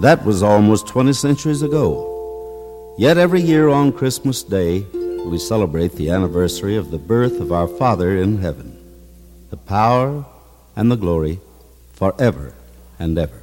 That was almost 20 centuries ago. Yet every year on Christmas Day, we celebrate the anniversary of the birth of our Father in heaven. The power and the glory forever and ever.